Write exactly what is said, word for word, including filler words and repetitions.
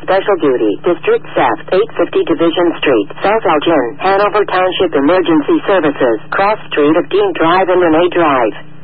Special Duty, District Theft, eight fifty Division Street, South Elgin, Hanover Township Emergency Services, cross street of Dean Drive and Renee Drive.